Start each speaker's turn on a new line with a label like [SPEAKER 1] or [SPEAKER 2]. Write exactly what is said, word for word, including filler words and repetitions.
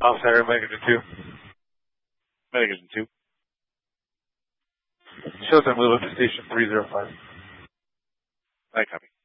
[SPEAKER 1] Officer, Megan two.
[SPEAKER 2] Megan two.
[SPEAKER 1] Shows I'm moving to station three zero five.
[SPEAKER 2] I copy.